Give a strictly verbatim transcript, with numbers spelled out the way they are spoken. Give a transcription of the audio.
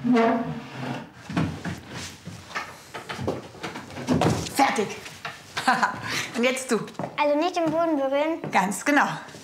Fertig. Und jetzt du. Also nicht den Boden berühren? Ganz genau.